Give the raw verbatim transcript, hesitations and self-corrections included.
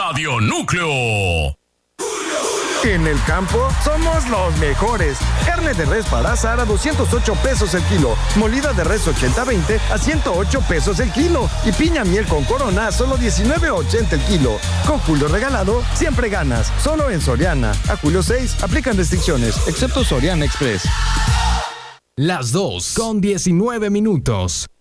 Radio Núcleo. En el campo somos los mejores. Carne de res para asar a doscientos ocho pesos el kilo. Molida de res ochenta veinte a ciento ocho pesos el kilo. Y piña miel con corona a solo diecinueve ochenta el kilo. Con Julio regalado, siempre ganas. Solo en Soriana. A julio seis, aplican restricciones, excepto Soriana Express. Las dos con diecinueve minutos.